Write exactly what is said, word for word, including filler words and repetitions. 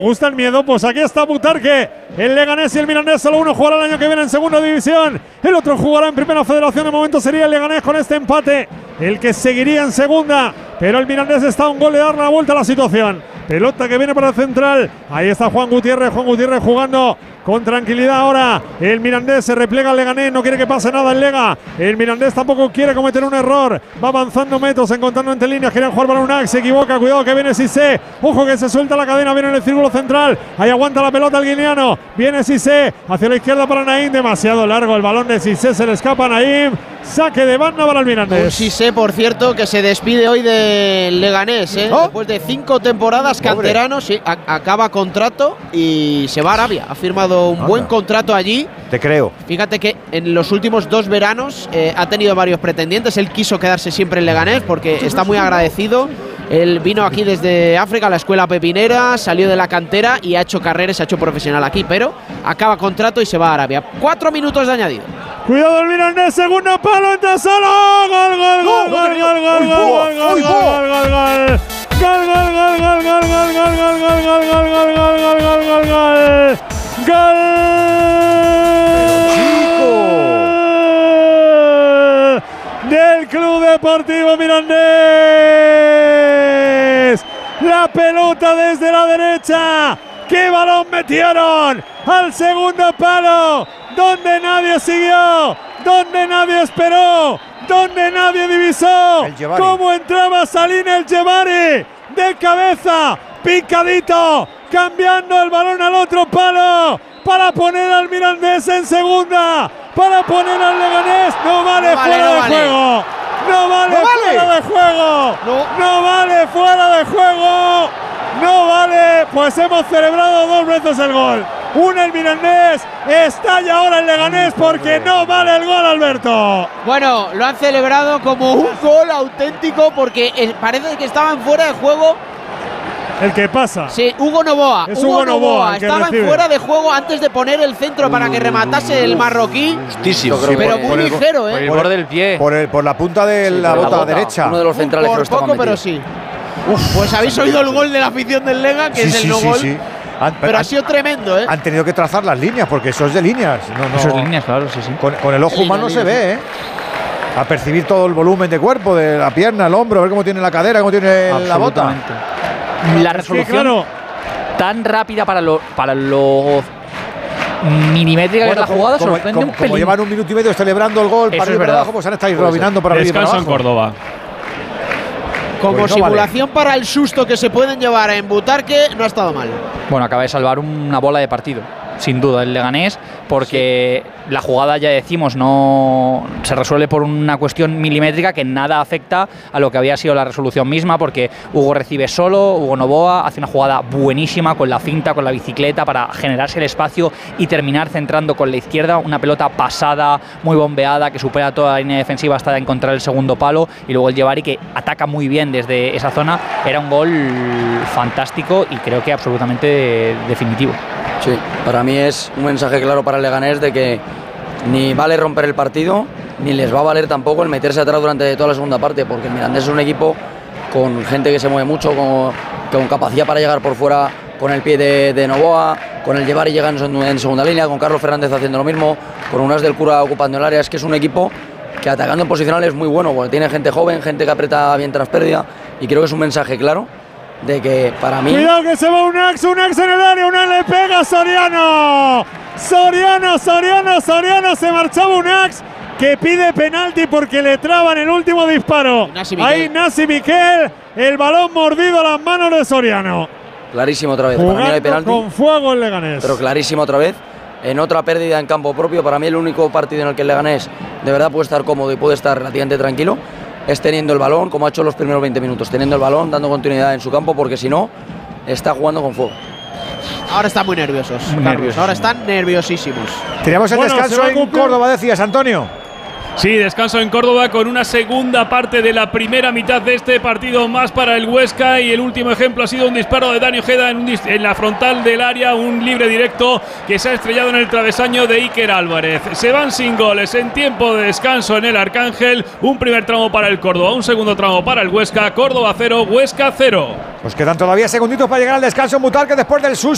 gusta el miedo, pues aquí está Butarque. El Leganés y el Mirandés, solo uno jugará el año que viene en segunda división, el otro jugará en primera federación. De momento sería el Leganés con este empate el que seguiría en segunda, pero el Mirandés está a un gol de dar la vuelta a la situación. Pelota que viene para el central, ahí está Juan Gutiérrez, Juan Gutiérrez jugando con tranquilidad ahora. El Mirandés se replega al Leganés, no quiere que pase nada el Lega. El Mirandés tampoco quiere cometer un error, va avanzando metros, encontrando entre líneas, quieren jugar para Unac, se equivoca, cuidado que viene Cissé, ojo que se suelta la cadena, viene en el círculo central, ahí aguanta la pelota el guineano, viene Cissé, hacia la izquierda para Naim, demasiado largo el balón de Cissé, se le escapa a Naim, saque de banda para el Mirandés. Un Cissé, por cierto, que se despide hoy del Leganés, ¿eh? ¿Oh? Después de cinco temporadas canteranos, sí, a- acaba contrato y se va a Arabia, ha firmado un Anda. buen contrato allí. Te creo. Fíjate que en los últimos dos veranos eh, ha tenido varios pretendientes. Él quiso quedarse siempre en Leganés porque está muy agradecido. Él vino aquí desde África, a la escuela pepinera, salió de la cantera y ha hecho carrera, se ha hecho profesional aquí, pero acaba contrato y se va a Arabia. Cuatro minutos de añadido. Cuidado el Mirandés, segundo palo, entra solo. Gol, gol, gol, gol, gol, gol, gol, gol, gol, gol, gol, gol. Gol, gol, gol, gol, gol, gol, gol, gol, gol, gol, gol, gol, gol, gol, gol, gol. Gol del Club Deportivo Mirandés. La pelota desde la derecha. ¡Qué balón metieron! Al segundo palo, donde nadie siguió, donde nadie esperó, donde nadie divisó cómo entraba Salim El Jebari de cabeza, picadito, cambiando el balón al otro palo para poner al Mirandés en segunda, para poner al Leganés. No vale, no vale fuera no de vale. juego. No vale, no vale fuera de juego. No. no vale fuera de juego. No vale, pues hemos celebrado dos veces el gol. Una el Mirandés, estalla ahora el Leganés porque no vale el gol, Alberto. Bueno, lo han celebrado como un gol auténtico porque el, parece que estaban fuera de juego. El que pasa. Sí, Hugo Novoa. Es Hugo, Hugo Novoa. Novoa estaba en fuera de juego antes de poner el centro para que rematase el marroquí. Justísimo. Pero muy por el, ligero, ¿eh? Por el borde del pie. Por, el, por la punta de sí, la, bota la bota derecha. Uno de los centrales por que lo poco, pero sí. Uf, pues habéis oído el gol de la afición del Lega, que sí, es el sí, no sí, gol. Sí. Han, pero han, ha sido tremendo, ¿eh? Han tenido que trazar las líneas, porque eso es de líneas. No, no, eso es de líneas, claro, sí, sí. Con, con el ojo línea, humano línea, se ve, ¿eh? A percibir todo el volumen de cuerpo, de la pierna, el hombro, a ver cómo tiene la cadera, cómo tiene la bota. La resolución sí, claro. tan rápida para lo, para lo milimétrica bueno, que es la jugada, como, sorprende como, un pelín. Como llevan un minuto y medio celebrando el gol, para arriba y para abajo, pues han estado robinando para arriba y para abajo. Descanso en Córdoba. Como pues no simulación vale. para el susto que se pueden llevar en Butarque, no ha estado mal. Bueno, acaba de salvar una bola de partido, sin duda, el Leganés, porque sí. la jugada, ya decimos, no se resuelve por una cuestión milimétrica que nada afecta a lo que había sido la resolución misma, porque Hugo recibe solo, Hugo Novoa hace una jugada buenísima con la finta, con la bicicleta, para generarse el espacio y terminar centrando con la izquierda una pelota pasada, muy bombeada, que supera toda la línea defensiva hasta encontrar el segundo palo, y luego el Jebari, que ataca muy bien desde esa zona. Era un gol fantástico y creo que absolutamente definitivo. Sí, para mí es un mensaje claro para el Leganés de que ni vale romper el partido, ni les va a valer tampoco el meterse atrás durante toda la segunda parte, porque el Mirandés es un equipo con gente que se mueve mucho, con, con capacidad para llegar por fuera con el pie de, de Novoa, con el Jebari llegando en, en segunda línea, con Carlos Fernández haciendo lo mismo, con Unas del Cura ocupando el área. Es que es un equipo que atacando en posicional es muy bueno, porque tiene gente joven, gente que aprieta bien tras pérdida, y creo que es un mensaje claro de que para mí… Cuidado que se va un ex, un ex en el área, una le pega a Soriano. Soriano, Soriano, Soriano, se marchaba un ex que pide penalti porque le traban el último disparo. Ahí Nasi Miquel, el balón mordido a las manos de Soriano. Clarísimo otra vez, jugando para mí no hay penalti. Con fuego el Leganés. Pero clarísimo otra vez. En otra pérdida en campo propio, para mí el único partido en el que el Leganés de verdad puede estar cómodo y puede estar relativamente tranquilo es teniendo el balón, como ha hecho los primeros veinte minutos, teniendo el balón, dando continuidad en su campo, porque si no, está jugando con fuego. Ahora están muy nerviosos, muy nerviosos. Ahora están nerviosísimos. Tiramos el bueno, descanso en Córdoba, decías, Antonio. Sí, descanso en Córdoba con una segunda parte de la primera mitad de este partido más para el Huesca, y el último ejemplo ha sido un disparo de Dani Ojeda en, un en la frontal del área, un libre directo que se ha estrellado en el travesaño de Iker Álvarez. Se van sin goles en tiempo de descanso en el Arcángel, un primer tramo para el Córdoba, un segundo tramo para el Huesca. Córdoba cero, Huesca cero. Pues quedan todavía segunditos para llegar al descanso en Butarque después del susto.